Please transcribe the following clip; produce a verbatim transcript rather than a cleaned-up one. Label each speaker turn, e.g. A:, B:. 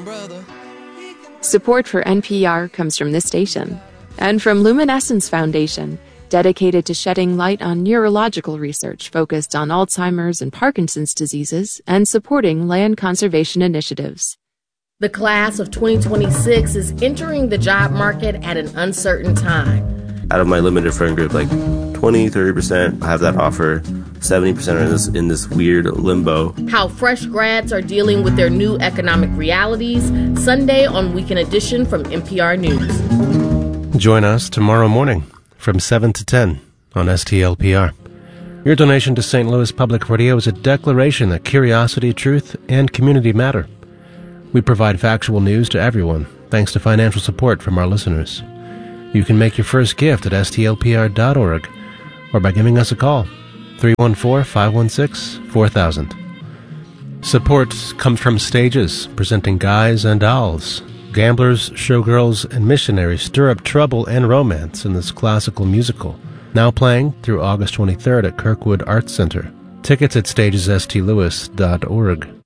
A: brother.
B: Support for N P R comes from this station and from Luminescence Foundation, dedicated to shedding light on neurological research focused on Alzheimer's and Parkinson's diseases and supporting land conservation initiatives.
C: The class of twenty twenty-six is entering the job market at an uncertain time.
D: Out of my limited friend group, like twenty, thirty percent have that offer. seventy percent are in this, in this weird limbo.
C: How fresh grads are dealing with their new economic realities, Sunday on Weekend Edition from N P R News.
E: Join us tomorrow morning from seven to ten on S T L P R. Your donation to Saint Louis Public Radio is a declaration that curiosity, truth, and community matter. We provide factual news to everyone, thanks to financial support from our listeners. You can make your first gift at S T L P R dot org or by giving us a call, three one four, five one six, four thousand. Support comes from Stages, presenting Guys and Dolls. Gamblers, showgirls, and missionaries stir up trouble and romance in this classical musical, now playing through August twenty-third at Kirkwood Arts Center. Tickets at stages s t louis dot org.